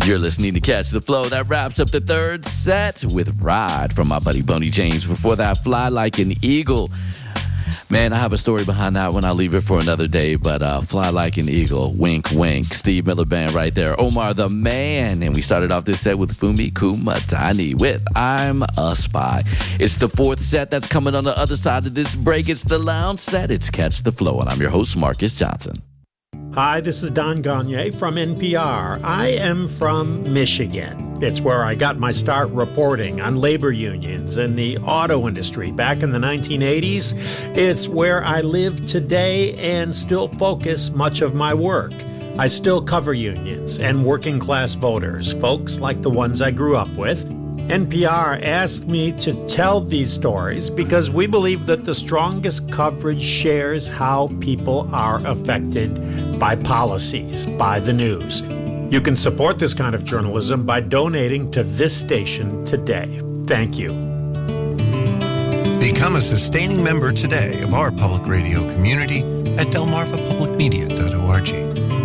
You're listening to Catch the Flow. That wraps up the third set with Ride from my buddy Boney James. Before that, Fly Like an Eagle. Man, I have a story behind that one. I'll leave it for another day, but Fly Like an Eagle, wink, wink. Steve Miller Band right there. Omar the Man. And we started off this set with Fumi Kumatani with I'm a Spy. It's the fourth set that's coming on the other side of this break. It's the lounge set. It's Catch the Flow, and I'm your host, Marcus Johnson. Hi, this is Don Gagné from NPR. I am from Michigan. It's where I got my start reporting on labor unions and the auto industry back in the 1980s. It's where I live today and still focus much of my work. I still cover unions and working class voters, folks like the ones I grew up with. NPR asked me to tell these stories because we believe that the strongest coverage shares how people are affected by policies, by the news. You can support this kind of journalism by donating to this station today. Thank you. Become a sustaining member today of our public radio community at delmarvapublicmedia.org.